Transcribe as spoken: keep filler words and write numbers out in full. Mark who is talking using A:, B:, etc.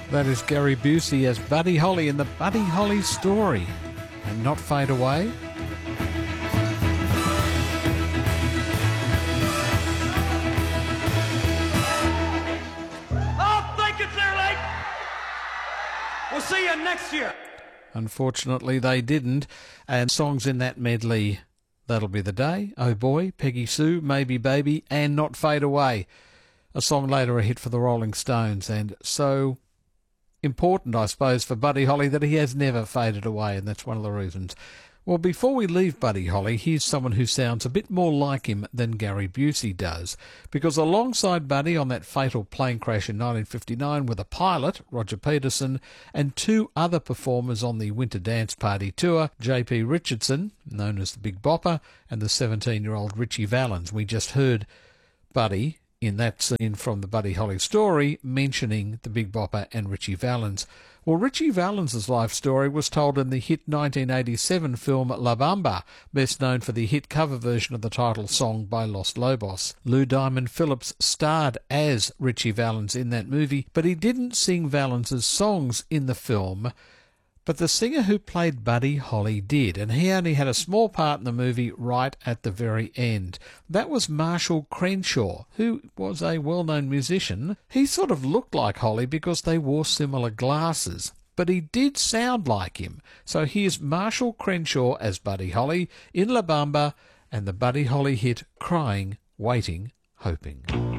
A: That is Gary Busey as Buddy Holly in the Buddy Holly Story. And Not Fade Away.
B: Oh, thank you, Clear Lake. We'll see you next year.
A: Unfortunately, they didn't. And songs in that medley, That'll Be the Day, Oh Boy, Peggy Sue, Maybe Baby, and Not Fade Away. A song later a hit for the Rolling Stones, and so important, I suppose, for Buddy Holly that he has never faded away, and that's one of the reasons. Well, before we leave Buddy Holly, here's someone who sounds a bit more like him than Gary Busey does, because alongside Buddy on that fatal plane crash in nineteen fifty-nine with a pilot, Roger Peterson, and two other performers on the Winter Dance Party tour, J P Richardson, known as the Big Bopper, and the seventeen-year-old Ritchie Valens. We just heard Buddy in that scene from the Buddy Holly Story mentioning the Big Bopper and Ritchie Valens. Well, Ritchie Valens' life story was told in the hit nineteen eighty-seven film La Bamba, best known for the hit cover version of the title song by Los Lobos. Lou Diamond Phillips starred as Ritchie Valens in that movie, but he didn't sing Valens' songs in the film. But the singer who played Buddy Holly did, and he only had a small part in the movie right at the very end. That was Marshall Crenshaw, who was a well-known musician. He sort of looked like Holly because they wore similar glasses, but he did sound like him. So here's Marshall Crenshaw as Buddy Holly in La Bamba and the Buddy Holly hit Crying, Waiting, Hoping.